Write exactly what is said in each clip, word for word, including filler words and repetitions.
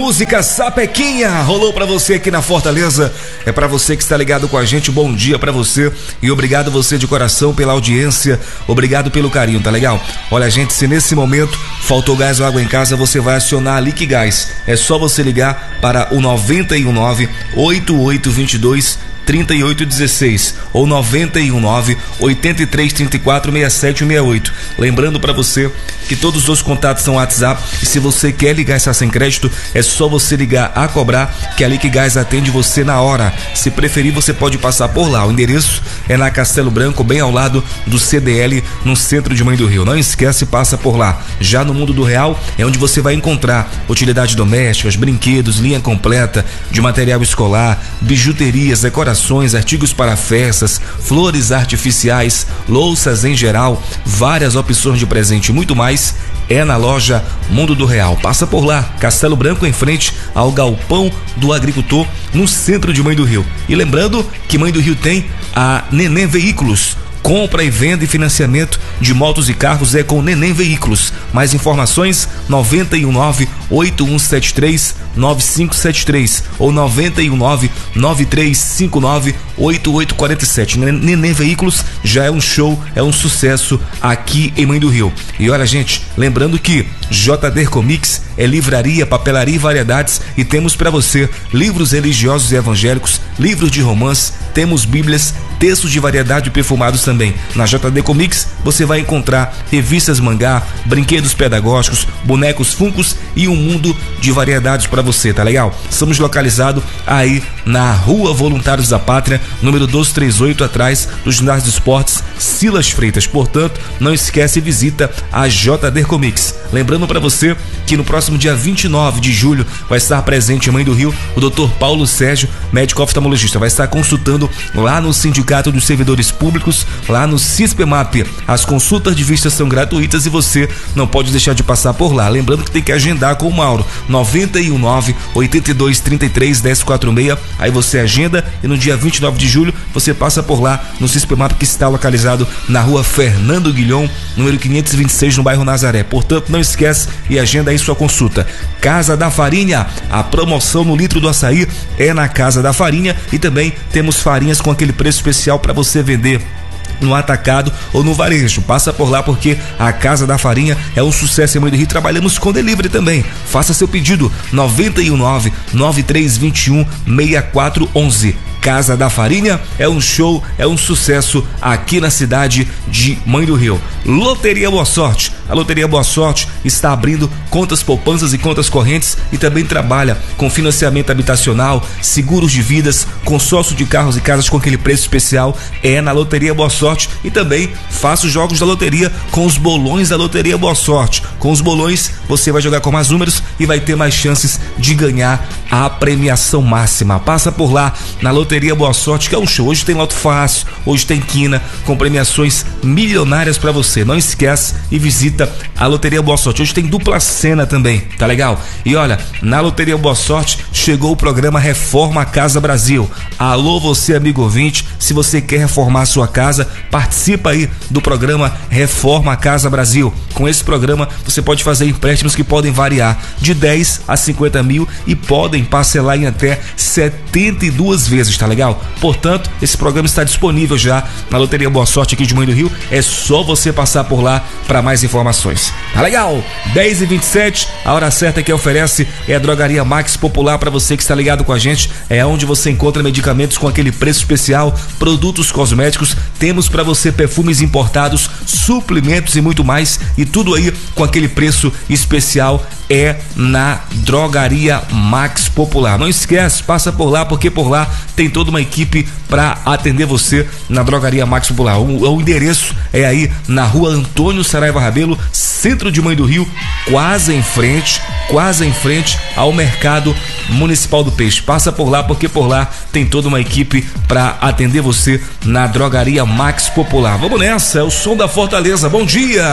Música Sapequinha rolou pra você aqui na Fortaleza. É pra você que está ligado com a gente. Bom dia pra você e obrigado você de coração pela audiência. Obrigado pelo carinho, tá legal? Olha, gente, se nesse momento faltou gás ou água em casa, você vai acionar a Liquigás. É só você ligar para o nove um nove, oito oito dois dois, três oito um seis ou nove um nove, oito três três quatro, seis sete seis oito. Lembrando para você que todos os contatos são WhatsApp e se você quer ligar essa sem crédito, é só você ligar a cobrar que a Liquigás atende você na hora. Se preferir, você pode passar por lá. O endereço é na Castelo Branco, bem ao lado do C D L, no centro de Mãe do Rio. Não esquece, passa por lá. Já no Mundo do Real é onde você vai encontrar utilidades domésticas, brinquedos, linha completa de material escolar, bijuterias, decorações, artigos para festas, flores artificiais, louças em geral, várias opções de presente e muito mais. É na loja Mundo do Real. Passa por lá, Castelo Branco, em frente ao Galpão do Agricultor, no centro de Mãe do Rio. E lembrando que Mãe do Rio tem a Neném Veículos. Compra e venda e financiamento de motos e carros é com Neném Veículos. Mais informações nove um nove, oito um sete três, nove cinco sete três ou nove um nove, nove três cinco nove, oito oito quatro sete. Neném Veículos já é um show, é um sucesso aqui em Mãe do Rio. E olha, gente, lembrando que J D Comics é livraria, papelaria e variedades e temos para você livros religiosos e evangélicos, livros de romance, temos bíblias, textos de variedade perfumados também. Na J D Comics você vai encontrar revistas mangá, brinquedos pedagógicos, bonecos Funkos e um mundo de variedades para você, tá legal? Estamos localizados aí na Rua Voluntários da Pátria, número dois três oito, atrás do ginásio de esportes Silas Freitas. Portanto, não esquece e visita a J D Comics. Lembrando para você que no próximo dia vinte e nove de julho vai estar presente em Mãe do Rio o doutor Paulo Sérgio, médico oftalmologista. Vai estar consultando lá no Sindicato dos Servidores Públicos, lá no CISPEMAP. As consultas de vista são gratuitas e você não pode deixar de passar por lá. Lembrando que tem que agendar com o Mauro. nove um nove, oito dois três três, um zero quatro seis. Aí você agenda e no dia vinte e nove de julho você passa por lá no CISPEMAP, que está localizado na rua Fernando Guilhom, número quinhentos e vinte e seis, no bairro Nazaré. Portanto, não esquece e agenda aí sua consulta. Casa da Farinha, a promoção no litro do açaí é na Casa da Farinha e também temos farinhas com aquele preço especial para você vender no atacado ou no varejo. Passa por lá porque a Casa da Farinha é um sucesso em Mãe do Rio. Trabalhamos com delivery também. Faça seu pedido nove um nove, nove três dois um, seis quatro um um. Casa da Farinha é um show, é um sucesso aqui na cidade de Mãe do Rio. Loteria Boa Sorte. A Loteria Boa Sorte está abrindo contas poupanças e contas correntes e também trabalha com financiamento habitacional, seguros de vidas, consórcio de carros e casas com aquele preço especial. É na Loteria Boa Sorte e também faça os jogos da loteria com os bolões da Loteria Boa Sorte. Com os bolões você vai jogar com mais números e vai ter mais chances de ganhar a premiação máxima. Passa por lá na Loteria Boa Sorte, que é um show. Hoje tem loto fácil, hoje tem quina com premiações milionárias para você. Não esquece e visita a Loteria Boa Sorte. Hoje tem dupla cena também, tá legal? E olha, na Loteria Boa Sorte chegou o programa Reforma Casa Brasil. Alô, você amigo ouvinte, se você quer reformar a sua casa, participa aí do programa Reforma Casa Brasil. Com esse programa você pode fazer empréstimos que podem variar de dez a cinquenta mil e podem parcelar em até setenta e duas vezes, tá legal? Portanto, esse programa está disponível já na Loteria Boa Sorte aqui de Mãe do Rio. É só você passar por lá para mais informações. Tá legal? dez e vinte e sete, a hora certa que oferece é a Drogaria Max Popular. Para você que está ligado com a gente, é onde você encontra medicamentos com aquele preço especial, produtos cosméticos, temos para você perfumes importados, suplementos e muito mais, e tudo aí com aquele preço especial. É na Drogaria Max Popular. Não esquece, passa por lá porque por lá tem toda uma equipe para atender você na Drogaria Max Popular. O, o endereço é aí na Rua Antônio Saraiva Rabelo, centro de Mãe do Rio, quase em frente, quase em frente ao Mercado Municipal do Peixe. Passa por lá porque por lá tem toda uma equipe para atender você na Drogaria Max Popular. Vamos nessa, é o som da Fortaleza. Bom dia!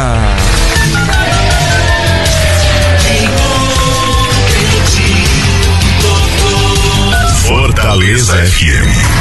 Fortaleza F M.